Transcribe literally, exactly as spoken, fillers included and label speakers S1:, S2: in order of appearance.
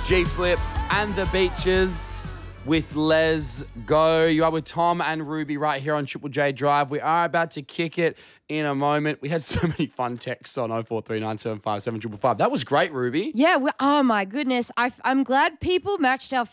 S1: G-Flip and the Beaches with Les Go. You are with Tom and Ruby right here on Triple J Drive. We are about to kick it in a moment. We had so many fun texts on oh four three nine seven five seven five five. That was great, Ruby.
S2: Yeah, we, oh my goodness. I, I'm glad people matched our